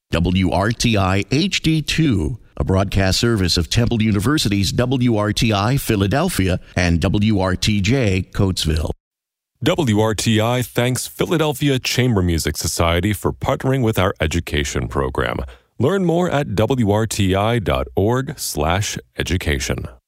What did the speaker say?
WRTI HD2, a broadcast service of Temple University's WRTI Philadelphia and WRTJ Coatesville. WRTI thanks Philadelphia Chamber Music Society for partnering with our education program. Learn more at wrti.org/education.